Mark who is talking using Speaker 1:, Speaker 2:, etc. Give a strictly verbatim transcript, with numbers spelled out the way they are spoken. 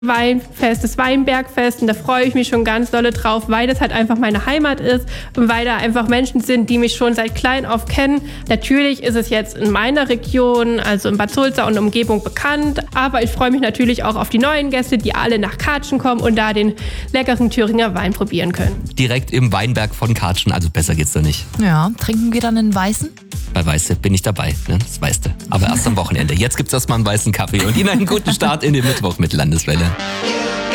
Speaker 1: Weinfest, das Weinbergfest, und da freue ich mich schon ganz dolle drauf, weil das halt einfach meine Heimat ist und weil da einfach Menschen sind, die mich schon seit klein auf kennen. Natürlich ist es jetzt in meiner Region, also in Bad Sulza und Umgebung bekannt, aber ich freue mich natürlich auch auf die neuen Gäste, die alle nach Katschen kommen und da den leckeren Thüringer Wein probieren können.
Speaker 2: Direkt im Weinberg von Katschen, also besser geht's doch nicht.
Speaker 3: Ja, trinken wir dann einen weißen?
Speaker 2: Bei Weiße bin ich dabei, ne? Das weißt du. Aber erst am Wochenende. Jetzt gibt's erstmal einen weißen Kaffee und Ihnen einen guten Start in den Mittwoch mit Landeswelle.